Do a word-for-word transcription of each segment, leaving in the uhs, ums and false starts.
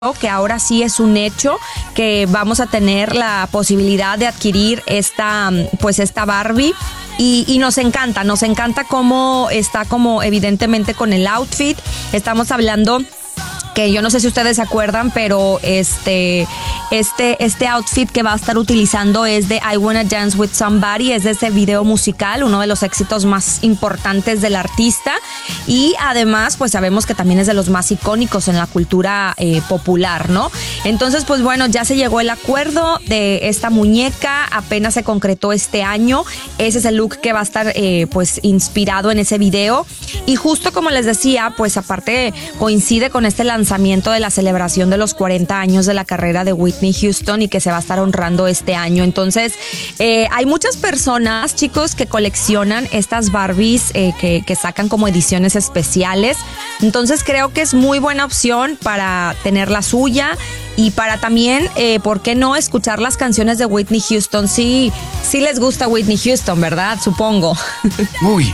que ahora sí es un hecho que vamos a tener la posibilidad de adquirir esta, pues esta Barbie. Y, y nos encanta, nos encanta cómo está, como evidentemente con el outfit. Estamos hablando que yo no sé si ustedes se acuerdan, pero este, este, este outfit que va a estar utilizando es de I Wanna Dance With Somebody, es de ese video musical, uno de los éxitos más importantes del artista, y además pues sabemos que también es de los más icónicos en la cultura eh, popular, ¿no? Entonces pues bueno, ya se llegó el acuerdo de esta muñeca, apenas se concretó este año, ese es el look que va a estar eh, pues inspirado en ese video, y justo como les decía, pues aparte coincide con este lanzamiento lanzamiento de la celebración de los cuarenta años de la carrera de Whitney Houston y que se va a estar honrando este año. Entonces, eh, hay muchas personas, chicos, que coleccionan estas Barbies eh, que, que sacan como ediciones especiales. Entonces, creo que es muy buena opción para tener la suya y para también, eh, ¿por qué no escuchar las canciones de Whitney Houston? Sí, sí les gusta Whitney Houston, ¿verdad? Supongo. Uy,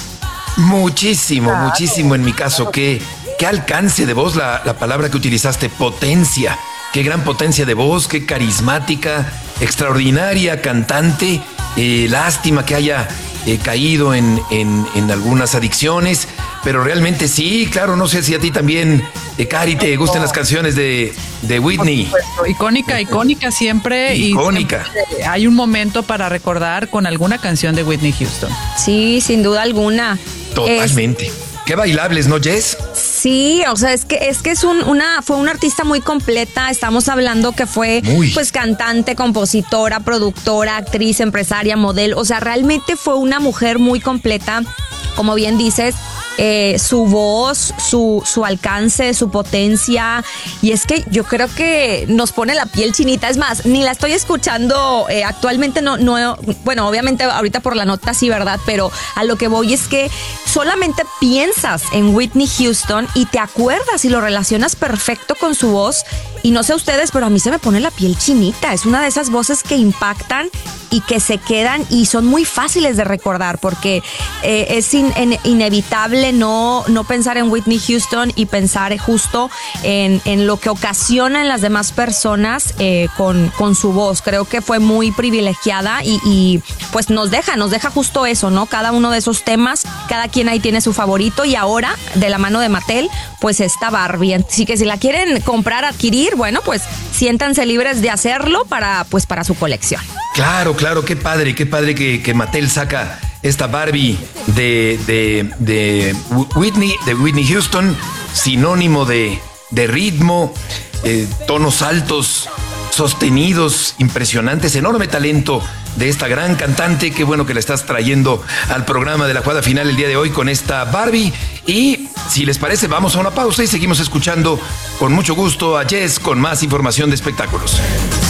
muchísimo, Claro. muchísimo en mi caso. ¿Qué, qué alcance de voz la, la palabra que utilizaste? Potencia. Qué gran potencia de voz, qué carismática, extraordinaria cantante. Eh, lástima que haya eh, caído en, en, en algunas adicciones, pero realmente sí, claro, no sé si a ti también, eh, Cari, te gustan las canciones de, de Whitney. Por supuesto, icónica, icónica siempre. Icónica. Y siempre hay un momento para recordar con alguna canción de Whitney Houston. Sí, sin duda alguna. Totalmente. Qué bailables, ¿no, Jess? Sí, o sea, es que es que es un, una fue una artista muy completa. Estamos hablando que fue Muy. pues cantante, compositora, productora, actriz, empresaria, modelo. O sea, realmente fue una mujer muy completa. Como bien dices, eh, su voz, su, su alcance, su potencia. Y es que yo creo que nos pone la piel chinita. Es más, ni la estoy escuchando eh, actualmente. No, no, bueno, obviamente ahorita por la nota sí, ¿verdad? Pero a lo que voy es que solamente piensas en Whitney Houston y te acuerdas y lo relacionas perfecto con su voz. Y no sé ustedes, pero a mí se me pone la piel chinita. Es una de esas voces que impactan y que se quedan y son muy fáciles de recordar porque eh, es in, in, inevitable no, no pensar en Whitney Houston y pensar justo en, en lo que ocasiona en las demás personas eh, con, con su voz. Creo que fue muy privilegiada y, y pues nos deja, nos deja justo eso, ¿no? Cada uno de esos temas, cada quien ahí tiene su favorito y ahora, de la mano de Mattel, pues esta Barbie. Así que si la quieren comprar, adquirir, bueno, pues siéntanse libres de hacerlo para, pues, para su colección. Claro, claro, qué padre, qué padre que, que Mattel saca esta Barbie de, de, de Whitney, de Whitney Houston, sinónimo de, de ritmo, eh, tonos altos, sostenidos, impresionantes, enorme talento de esta gran cantante. Qué bueno que la estás trayendo al programa de la jugada final el día de hoy con esta Barbie. Y si les parece, vamos a una pausa y seguimos escuchando con mucho gusto a Jess con más información de espectáculos.